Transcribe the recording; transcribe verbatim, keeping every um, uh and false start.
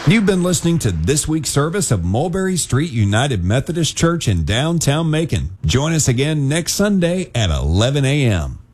You've been listening to this week's service of Mulberry Street United Methodist Church in downtown Macon. Join us again next Sunday at eleven a.m.